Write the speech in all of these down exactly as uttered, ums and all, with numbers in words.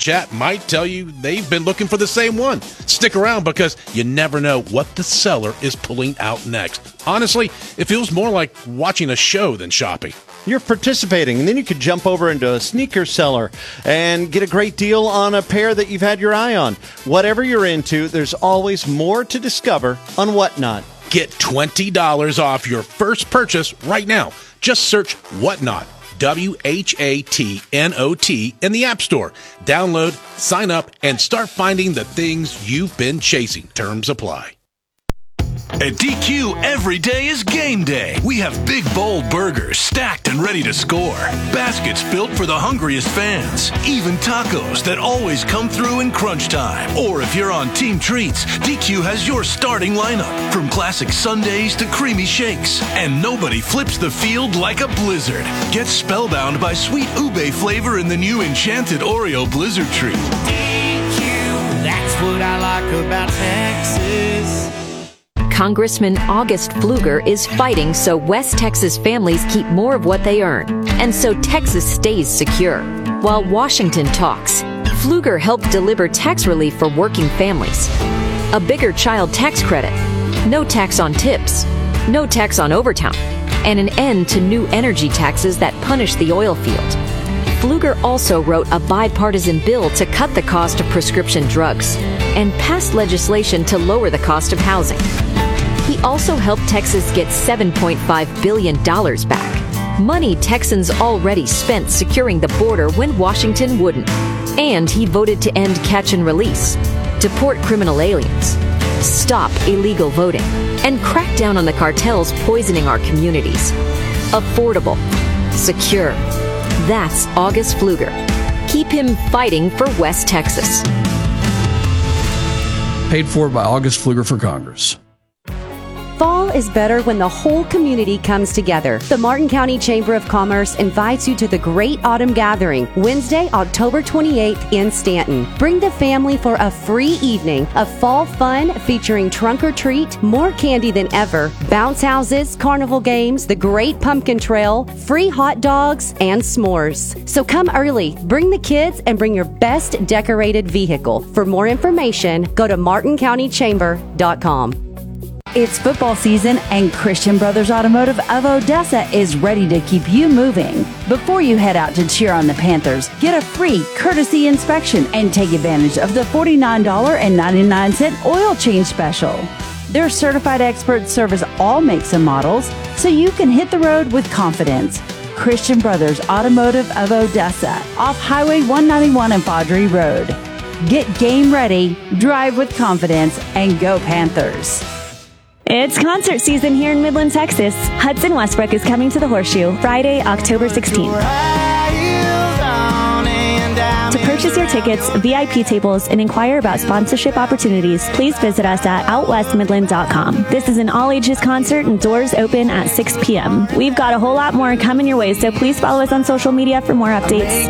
chat might tell you they've been looking for the same one. Stick around because you never know what the seller is pulling out next. Honestly, it feels more like watching a show than shopping. You're participating, and then you could jump over into a sneaker seller and get a great deal on a pair that you've had your eye on. Whatever you're into, there's always more to discover on Whatnot. Get twenty dollars off your first purchase right now. Just search Whatnot, W H A T N O T, in the App Store. Download, sign up, and start finding the things you've been chasing. Terms apply. At D Q, every day is game day. We have big, bold burgers stacked and ready to score. Baskets built for the hungriest fans. Even tacos that always come through in crunch time. Or if you're on Team Treats, D Q has your starting lineup. From classic sundaes to creamy shakes. And nobody flips the field like a blizzard. Get spellbound by sweet ube flavor in the new Enchanted Oreo Blizzard Treat. D Q, that's what I like about Texas. Congressman August Pfluger is fighting so West Texas families keep more of what they earn, and so Texas stays secure. While Washington talks, Pfluger helped deliver tax relief for working families. A bigger child tax credit, no tax on tips, no tax on overtime, and an end to new energy taxes that punish the oil field. Pfluger also wrote a bipartisan bill to cut the cost of prescription drugs and passed legislation to lower the cost of housing. He also helped Texas get seven point five billion dollars back, money Texans already spent securing the border when Washington wouldn't. And he voted to end catch and release, deport criminal aliens, stop illegal voting, and crack down on the cartels poisoning our communities. Affordable, secure. That's August Pfluger. Keep him fighting for West Texas. Paid for by August Pfluger for Congress. Fall is better when the whole community comes together. The Martin County Chamber of Commerce invites you to the Great Autumn Gathering, Wednesday, October twenty-eighth in Stanton. Bring the family for a free evening of fall fun featuring trunk or treat, more candy than ever, bounce houses, carnival games, the Great Pumpkin Trail, free hot dogs, and s'mores. So come early, bring the kids, and bring your best decorated vehicle. For more information, go to martin county chamber dot com. It's football season, and Christian Brothers Automotive of Odessa is ready to keep you moving. Before you head out to cheer on the Panthers, get a free courtesy inspection and take advantage of the forty-nine ninety-nine oil change special. Their certified experts service all makes and models, so you can hit the road with confidence. Christian Brothers Automotive of Odessa, off Highway one ninety-one and Faudree Road. Get game ready, drive with confidence, and go Panthers. It's concert season here in Midland, Texas. Hudson Westbrook is coming to the Horseshoe Friday, October sixteenth. To purchase your tickets, V I P tables, and inquire about sponsorship opportunities, please visit us at out west midland dot com. This is an all-ages concert and doors open at six p.m. We've got a whole lot more coming your way, so please follow us on social media for more updates.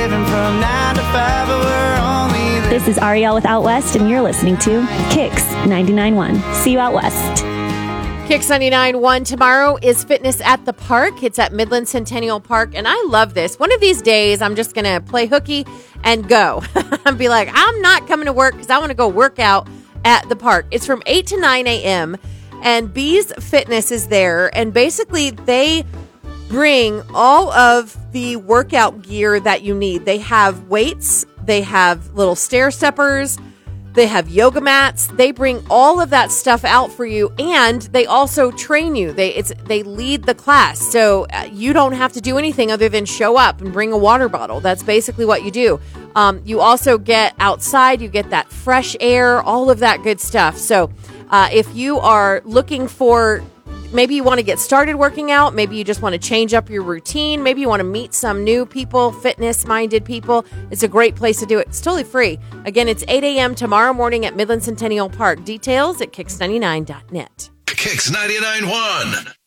This is Ariel with Out West, and you're listening to Kicks ninety-nine point one. See you out west. Kicks ninety-nine point one. Tomorrow is Fitness at the Park. It's at Midland Centennial Park, and I love this. One of these days, I'm just going to play hooky and go. and be like, I'm not coming to work because I want to go work out at the park. It's from eight to nine a.m., and Bees Fitness is there, and basically they bring all of the workout gear that you need. They have weights, they have little stair steppers, they have yoga mats. They bring all of that stuff out for you, and they also train you. They it's they lead the class, so you don't have to do anything other than show up and bring a water bottle. That's basically what you do. Um, you also get outside, you get that fresh air, all of that good stuff. So uh, if you are looking for, maybe you want to get started working out, maybe you just want to change up your routine, maybe you want to meet some new people, fitness-minded people, it's a great place to do it. It's totally free. Again, it's eight a.m. tomorrow morning at Midland Centennial Park. Details at kicks ninety-nine dot net. Kicks ninety-nine point one.